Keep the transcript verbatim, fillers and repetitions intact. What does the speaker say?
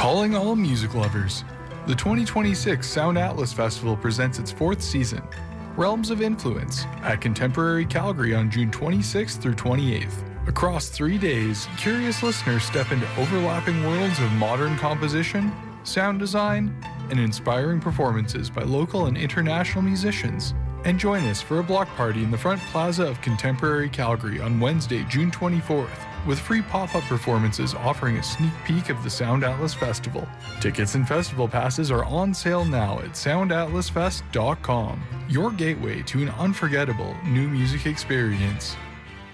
Calling all music lovers. The twenty twenty-six Sound Atlas Festival presents its fourth season, Realms of Influence, at Contemporary Calgary on June twenty-sixth through twenty-eighth. Across three days, curious listeners step into overlapping worlds of modern composition, sound design, and inspiring performances by local and international musicians. And join us for a block party in the front plaza of Contemporary Calgary on Wednesday, June twenty-fourth, with free pop-up performances offering a sneak peek of the Sound Atlas Festival. Tickets and festival passes are on sale now at sound atlas fest dot com. Your gateway to an unforgettable new music experience.